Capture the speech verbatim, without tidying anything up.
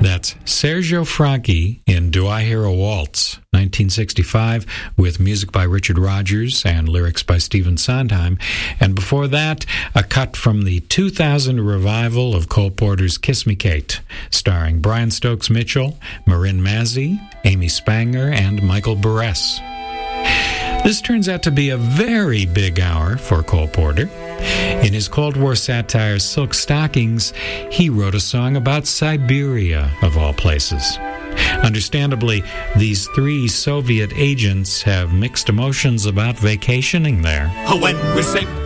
That's Sergio Franchi in Do I Hear a Waltz, nineteen sixty-five, with music by Richard Rodgers and lyrics by Stephen Sondheim. And before that, a cut from the two thousand revival of Cole Porter's Kiss Me Kate, starring Brian Stokes Mitchell, Marin Mazzie, Amy Spanger, and Michael Burress. This turns out to be a very big hour for Cole Porter. In his Cold War satire Silk Stockings, he wrote a song about Siberia, of all places. Understandably, these three Soviet agents have mixed emotions about vacationing there. When we say